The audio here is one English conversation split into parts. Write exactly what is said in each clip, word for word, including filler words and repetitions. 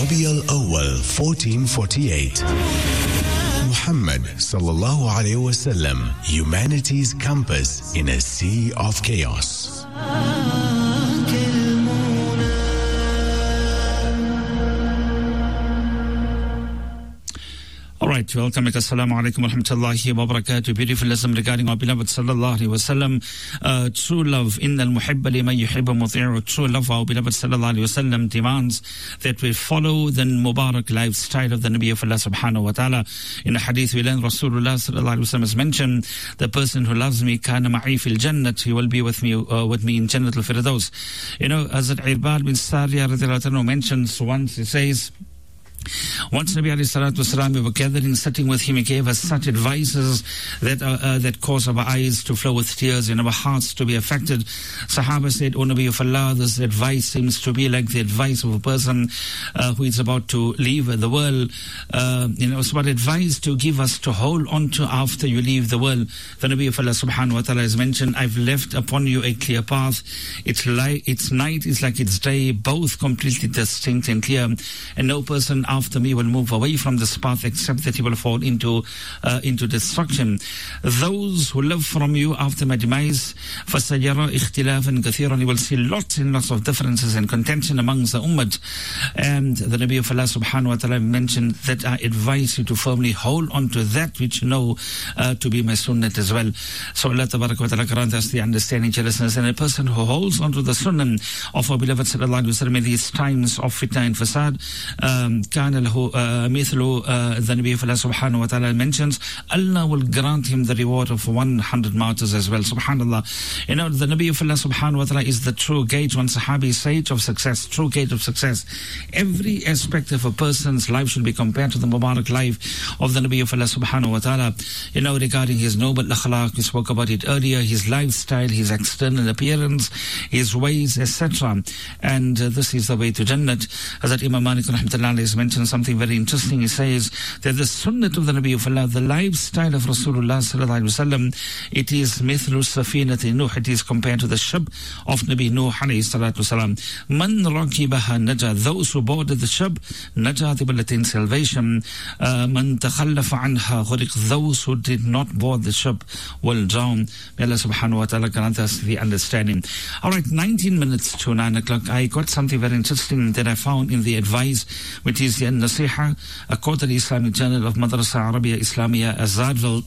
Rabi' al-Awwal fourteen forty-eight. Muhammad sallallahu alayhi wasallam, humanity's compass in a sea of chaos. All right, welcome. Assalamu alaikum wa rahmatullahi wa barakatuh. Beautiful lesson regarding our beloved sallallahu alaihi wasallam. Uh, true love, innal muhibba liman yuhibbu muti'u. True love, our beloved sallallahu alaihi wasallam demands that we follow the Mubarak lifestyle of the Nabi of Allah subhanahu wa ta'ala. In a hadith we learn Rasulullah sallallahu alaihi wasallam has mentioned, the person who loves me, kana ma'i fil jannat, he will be with me uh, with me in Jannat al-Firdaus. You know, as Irbad bin Sariya radhiyallahu anhu mentions once, he says, once Nabi alayhi salatu wasalam, we were gathering, sitting with him, he gave us such advices that uh, uh, that cause our eyes to flow with tears and our hearts to be affected. Sahaba said, O Nabi of Allah, this advice seems to be like the advice of a person uh, who is about to leave the world. Uh, you know, so what advice to give us to hold on to after you leave the world? The Nabi of Allah subhanahu wa ta'ala has mentioned, I've left upon you a clear path. Its, light, its night is like its day, both completely distinct and clear, and no person after me will move away from this path except that he will fall into uh, into destruction. Those who live from you after my demise, فَسَيَرَى اِخْتِلَافًا كَثِيرًا, you will see lots and lots of differences and contention amongst the ummah. And the Nabi of Allah subhanahu wa ta'ala mentioned that I advise you to firmly hold on to that which you know uh, to be my sunnah as well. So Allah tabarak wa ta'ala grant us the understanding, listeners, and a person who holds on to the sunnah of our beloved sallallahu alaihi wasallam in these times of fitna and fasad, um, كان له مثل the Nabi of Allah subhanahu wa ta'ala mentions, Allah will grant him the reward of one hundred martyrs as well. Subhanallah. You know, the Nabi of Allah subhanahu wa ta'ala is the true gauge, one Sahabi sage of success, true gauge of success. Every aspect of a person's life should be compared to the Mubarak life of the Nabi of Allah subhanahu wa ta'ala. You know, regarding his noble akhlaq, we spoke about it earlier, his lifestyle, his external appearance, his ways, et cetera. And uh, this is the way to Jannat. Hazrat Imam Malik rahmatullah has mentioned something very interesting. He says that the sunnah of the Nabi of Allah, the lifestyle of Rasulullah sallallahu alaihi wasallam, it is mithlu safinati Nuh. It is compared to the ship of Nabi Nuh alayhi salatu wasalam. Man rakibaha naja, those who boarded the ship, naja, they will attain salvation. Uh, Man takhallafa anha ghuriq, those who did not board the ship will drown. May Allah subhanahu wa ta'ala grant us the understanding. All right, nineteen minutes to nine o'clock. I got something very interesting that I found in the advice, which is the Nasiha, a quarterly Islamic journal of Madrasa Arabiya Islamia Azadville.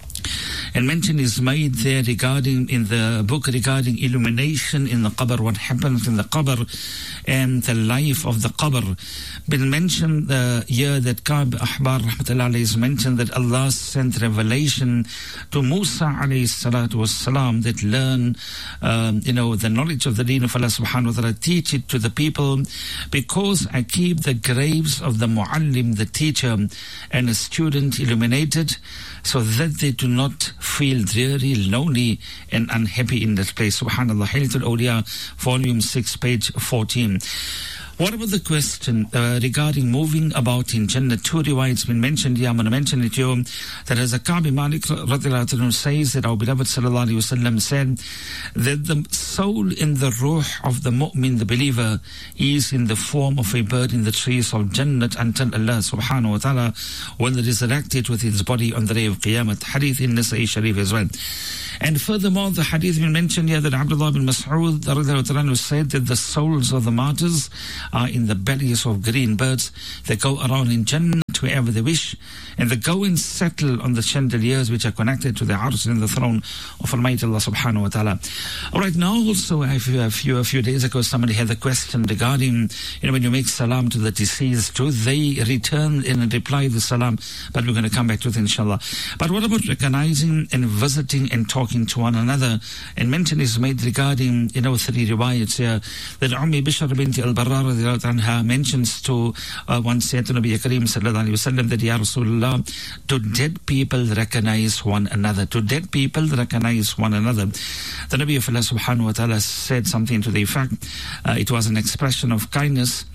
And mention is made there regarding, in the book regarding illumination in the qabr, what happens in the qabr and the life of the qabr. Been mentioned the year that Ka'b Ahbar rahmatullah alayhi is mentioned that Allah sent revelation to Musa alayhi salatu wassalam that learn, um, you know, the knowledge of the deen of Allah subhanahu wa ta'ala, teach it to the people, because I keep the graves of the muallim, the teacher, and a student illuminated, so that they do not feel dreary, lonely, and unhappy in that place. Subhanallah. Hilyatul Awliya, volume six, page fourteen. What about the question uh, regarding moving about in Jannah? Two riwayats been mentioned here. I'm going to mention it to you. That as a Ka'b Malik radhiyallahu anhu says that our beloved sallallahu alaihi wasallam said that the soul in the ruh of the mu'min, the believer, is in the form of a bird in the trees of Jannah until Allah subhanahu wa ta'ala will resurrect it with its body on the day of Qiyamah. Hadith in Nasa'i Sharif as well. And furthermore, the hadith been mentioned here that Abdullah bin Mas'ud radhiyallahu anhu said that the souls of the martyrs are in the bellies of green birds. They go around in Jannah wherever they wish, and they go and settle on the chandeliers which are connected to the arsh and the throne of Almighty Allah subhanahu wa ta'ala. All right, now also a few, a few, a few days ago somebody had a question regarding, you know, when you make salam to the deceased, do they return and reply the salam? But we're going to come back to it inshallah. But what about recognizing and visiting and talking to one another? And mention is made regarding, you know, three riwayats here, that Ummi Bishr binti al-Barra radhiyallahu anha mentions to uh, one said to Nabi Kareem sallallahu alaihi wasallam that, Ya Rasulullah, to dead people recognize one another. To dead people recognize one another. The Nabi of Allah subhanahu wa ta'ala said something to the effect, uh, it was an expression of kindness.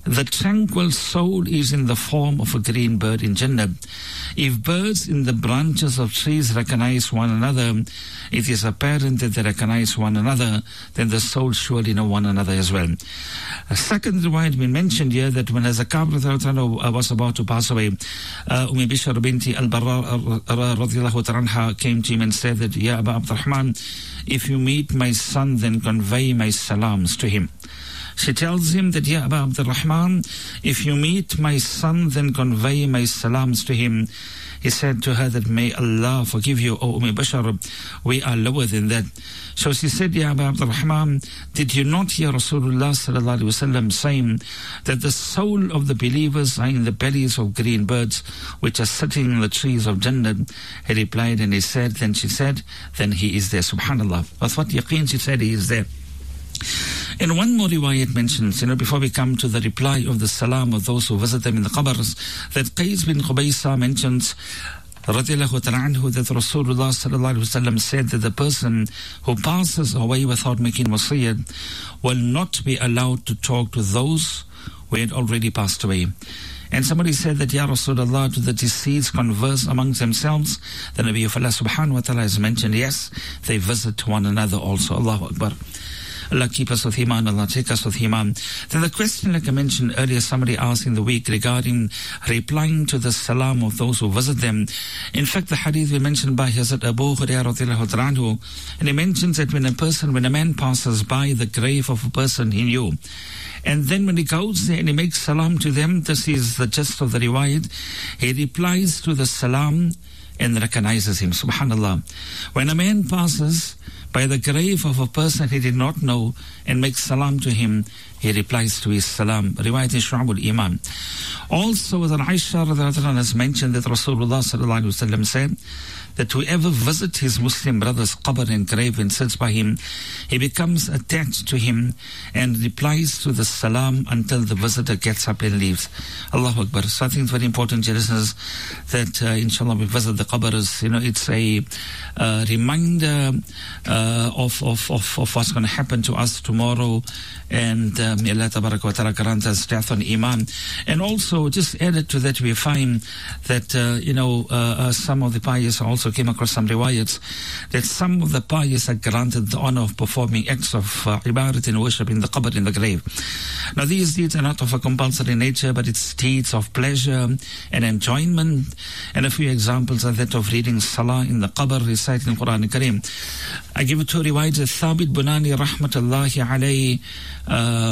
The tranquil soul is in the form of a green bird in Jannah. If birds in the branches of trees recognize one another, it is apparent that they recognize one another, then the souls surely know one another as well. A second riwayat we mentioned here that when Ka'b was about to pass away, uh, Umm Bishr binti al-Barra radiyallahu ta'ala came to him and said that, Ya Aba Abdurrahman, if you meet my son, then convey my salams to him. She tells him that, Ya Aba Abdurrahman, if you meet my son, then convey my salams to him. He said to her that, may Allah forgive you, O Umm Bishr, we are lower than that. So she said, Ya Aba Abdurrahman, did you not hear Rasulullah sallallahu alaihi wasallam saying that the soul of the believers are in the bellies of green birds which are sitting in the trees of Jannah? He replied and he said, then she said, then he is there. Subhanallah. With what yaqeen she said he is there. And one more riwayat mentions, you know, before we come to the reply of the salam of those who visit them in the qabrs, that Qais bin Khubaysa mentions, radiallahu ta'ala anhu, that Rasulullah sallallahu alaihi wasallam said that the person who passes away without making wasiyat will not be allowed to talk to those who had already passed away. And somebody said that, Ya Rasulullah, do the deceased converse amongst themselves? The Nabi of Allah subhanahu wa ta'ala has mentioned, yes, they visit one another also. Allahu Akbar. Allah keep us with Iman, Allah take us with Iman. Then the question, like I mentioned earlier, somebody asked in the week regarding replying to the salam of those who visit them. In fact, the hadith we mentioned by Hazrat Abu Hurairah, and he mentions that when a person, when a man passes by the grave of a person he knew, and then when he goes there and he makes salam to them, this is the gist of the riwayat, he replies to the salam and recognizes him. Subhanallah. When a man passes by the grave of a person he did not know and makes salam to him, he replies to his salam. Riwayat in Shu'ab al-Iman. Also, the Aisha has mentioned that Rasulullah sallallahu alaihi wasallam said that whoever visits his Muslim brother's qabr and grave and sits by him, he becomes attached to him and replies to the salam until the visitor gets up and leaves. Allahu Akbar. So I think it's very important, dear listeners, that uh, inshallah we visit the qabrs. You know, it's a uh, reminder uh, of, of, of, of what's going to happen to us tomorrow, and uh, may Allah tabarak wa ta'ala grant us death on Iman. And also, just added to that, we find that, uh, you know, uh, uh, some of the pious also came across some riwayats that some of the pious are granted the honor of performing acts of uh, ibadat and worship in the qabr, in the grave. Now, these deeds are not of a compulsory nature, but it's deeds of pleasure and enjoyment. And a few examples are that of reading salah in the qabr, reciting the Quran al-Kareem. I give it two riwayats. Thabit Bunani rahmatullahi alayhi uh,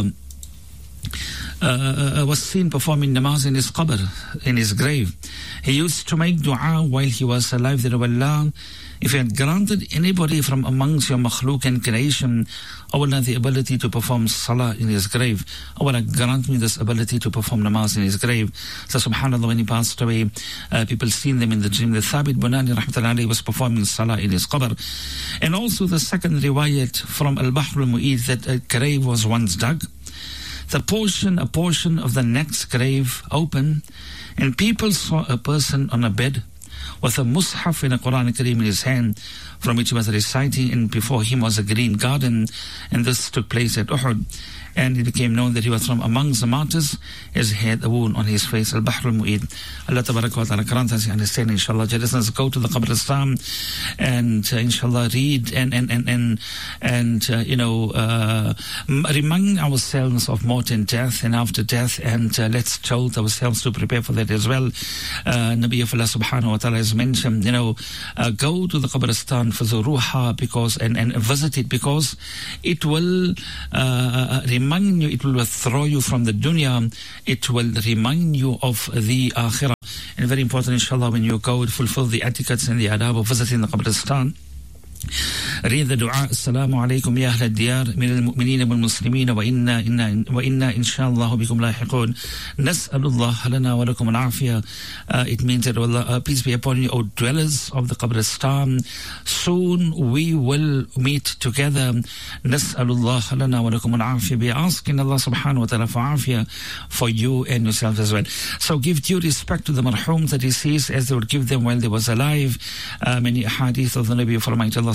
Uh, uh, was seen performing namaz in his qabr, in his grave. He used to make dua while he was alive that, O Allah, if you had granted anybody from amongst your makhluk and creation, O Allah, the ability to perform salah in his grave, O Allah, grant me this ability to perform namaz in his grave. So subhanAllah, when he passed away, uh, people seen them in the dream. The Thabit Bunani rahmatullahi was performing salah in his qabr. And also the second riwayat from Al-Bahr al-Mu'id, that a grave was once dug. The portion, a portion of the next grave open, and people saw a person on a bed with a mushaf in a Quran Kareem in his hand, from which he was reciting, and before him was a green garden, and this took place at Uhud. And it became known that he was from amongst the martyrs, as he had a wound on his face. Al-Bahr al-Mu'id. Allah tabarak wa ta'ala grant us understand, inshallah. Let's go to the Qabristan and uh, inshallah read and and and and, and uh, you know uh, remind ourselves of mort and death and after death, and uh, let's told ourselves to prepare for that as well. Uh, Nabi of Allah subhanahu wa ta'ala has mentioned, you know, uh, go to the Qabristan for zuruha, because and, and visit it, because it will uh, remind remind you, it will withdraw you from the dunya, it will remind you of the akhirah. And very important, inshallah, when you go, fulfill the etiquettes and the adab of visiting the Qabristan. Read the dua. Assalamu alaikum ya ahl al-diyar min al-mu'mineen wal-muslimin wa inna inna wa inna inshallah bikum lahiqun. Nas'alullah lana wa lakum al-afiyah. It means that Allah, uh, peace be upon you, O dwellers of the Qabristan. Soon we will meet together. Nas'alullah lana wa lakum al-afiyah. Be asking Allah subhanahu wa ta'ala for afiyah for you and yourselves as well. So give due respect to the marhums that he sees as they would give them while they was alive. Uh, many hadith of the Nabi of Allah subhanahu wa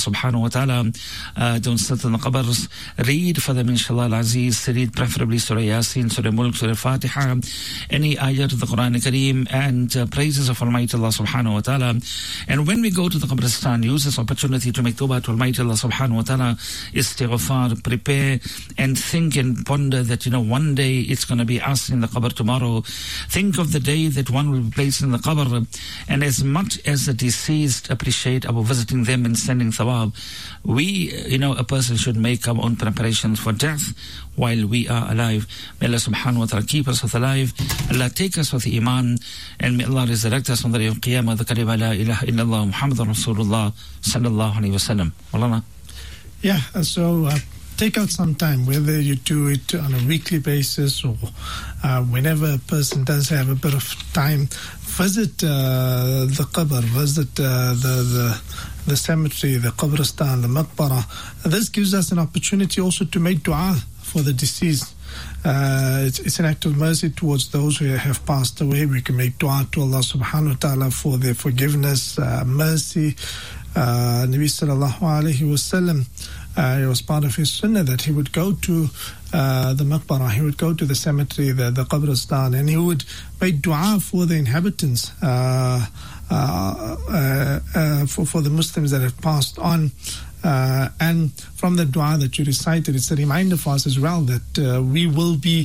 ta'ala. Uh, don't sit in the qabrs. Read for them, inshallah al-aziz. Read preferably Surah Yasin, Surah Mulk, Surah Fatiha, any ayat of the Quran Kareem, and uh, praises of Almighty Allah subhanahu wa ta'ala. And when we go to the qabristan, use this opportunity to make tawbah to Almighty Allah subhanahu wa ta'ala, istighfar, prepare and think and ponder that, you know, one day it's going to be us in the qabr tomorrow. Think of the day that one will be placed in the qabr, and as much as the deceased appreciate our visiting them and sending thawab, we, you know, a person should make our own preparations for death while we are alive. May Allah subhanahu wa ta'ala keep us with alive. Allah take us with iman, and may Allah resurrect us on the day of Qiyamah. The kalima la ilaha illallah Muhammadur Rasulullah sallallahu alayhi wa sallam. Walana. Yeah, so uh, take out some time, whether you do it on a weekly basis or uh, whenever a person does have a bit of time, visit uh, the qabr, visit uh, the, the the cemetery, the qabristan, the maqbara. This gives us an opportunity also to make dua for the deceased. Uh, it's, it's an act of mercy towards those who have passed away. We can make dua to Allah subhanahu wa ta'ala for their forgiveness, uh, mercy. Uh, Nabi sallallahu alayhi wa sallam, uh, it was part of his sunnah that he would go to uh, the maqbara, he would go to the cemetery, the, the qabristan, and he would make dua for the inhabitants, uh, uh, uh, uh, for, for the Muslims that have passed on. Uh, and from the dua that you recited, it's a reminder for us as well that uh, we will be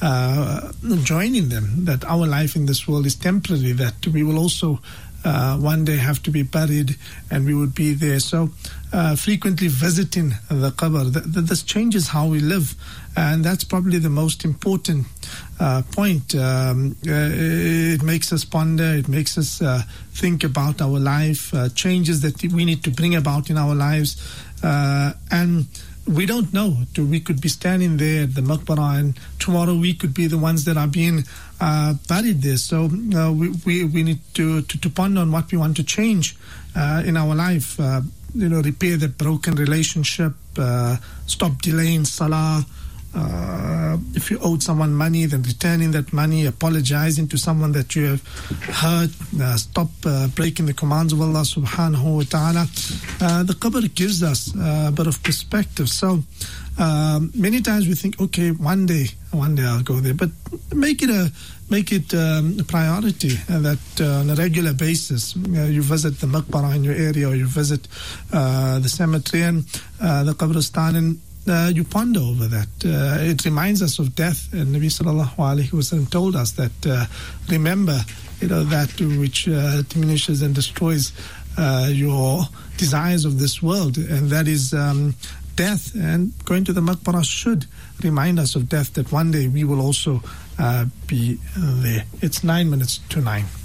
uh, joining them, that our life in this world is temporary, that we will also uh, one day have to be buried and we would be there. So uh, frequently visiting the qabr, th- th- this changes how we live, and that's probably the most important uh, point. Um, uh, it makes us ponder, it makes us uh, think about our life, uh, changes that we need to bring about in our lives, uh, and we don't know. We could be standing there at the maqbara, and tomorrow we could be the ones that are being uh, buried there. So uh, we, we we need to, to to ponder on what we want to change uh, in our life. Uh, you know, repair that broken relationship. Uh, stop delaying salah. Uh, if you owed someone money, then returning that money, apologizing to someone that you have hurt, uh, stop uh, breaking the commands of Allah subhanahu wa ta'ala. Uh, the qabr gives us uh, a bit of perspective. So uh, many times we think, okay, one day, one day I'll go there, but make it a make it um, a priority uh, that uh, on a regular basis uh, you visit the maqbara in your area, or you visit uh, the cemetery and uh, the qabristan, and Uh, you ponder over that. Uh, it reminds us of death, and Nabi sallallahu alaihi wasallam told us that uh, remember, you know, that which uh, diminishes and destroys uh, your desires of this world, and that is um, death. And going to the maqbara should remind us of death, that one day we will also uh, be uh, there. It's nine minutes to nine.